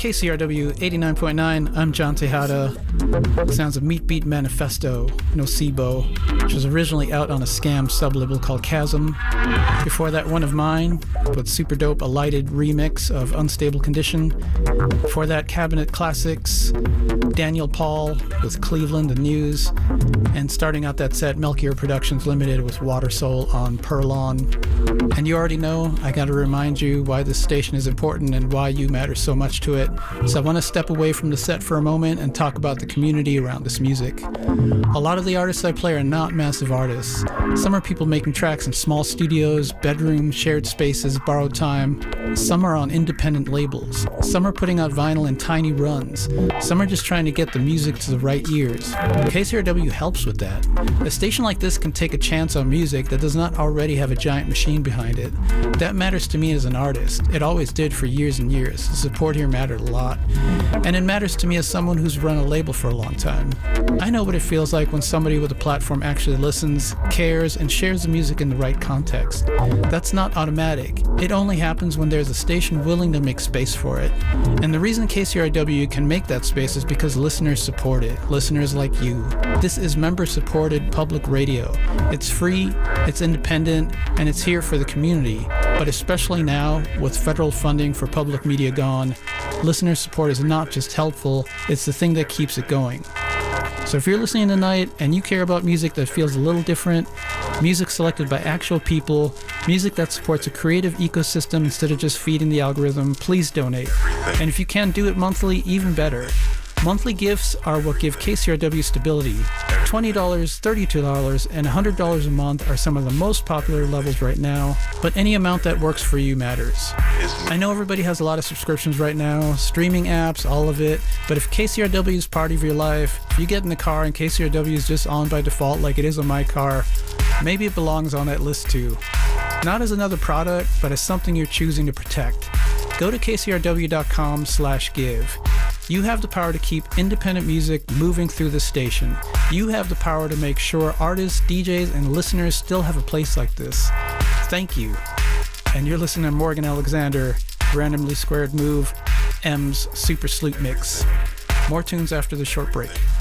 KCRW 89.9, I'm John Tejada. Sounds of Meat Beat Manifesto, Nocebo, which was originally out on a scam sublabel called Chasm. Before that, one of mine, with super dope Alighted remix of Unstable Condition. Before that, Cabinet Classics, Daniel Paul with Cleveland and News. And starting out that set, Melchior Productions Limited with Water Soul on Purlon. And you already know, I gotta remind you why this station is important and why you matter so much to it. So I want to step away from the set for a moment and talk about the community around this music. A lot of the artists I play are not massive artists. Some are people making tracks in small studios, bedrooms, shared spaces, borrowed time. Some are on independent labels. Some are putting out vinyl in tiny runs. Some are just trying to get the music to the right ears. KCRW helps with that. A station like this can take a chance on music that does not already have a giant machine behind it. That matters to me as an artist. It always did for years and years. The support here mattered a lot. And it matters to me as someone who's run a label for a long time. I know what it feels like when somebody with a platform actually listens, cares, and shares the music in the right context. That's not automatic. It only happens when there's a station willing to make space for it. And the reason KCRW can make that space is because listeners support it. Listeners like you. This is member-supported public radio. It's free, it's independent, and it's here for the community. But especially now, with federal funding for public media gone, listener support is not just helpful, it's the thing that keeps it going. So if you're listening tonight and you care about music that feels a little different, music selected by actual people, music that supports a creative ecosystem instead of just feeding the algorithm, please donate. And if you can do it monthly, even better. Monthly gifts are what give KCRW stability. $20, $32, and $100 a month are some of the most popular levels right now, but any amount that works for you matters. I know everybody has a lot of subscriptions right now, streaming apps, all of it, but if KCRW is part of your life, if you get in the car and KCRW is just on by default like it is on my car, maybe it belongs on that list too. Not as another product, but as something you're choosing to protect. Go to kcrw.com/give. You have the power to keep independent music moving through the station. You have the power to make sure artists, DJs, and listeners still have a place like this. Thank you. And you're listening to Morgan Alexander, Randomly Squared Move, M's Super Sloop Mix. More tunes after the short break.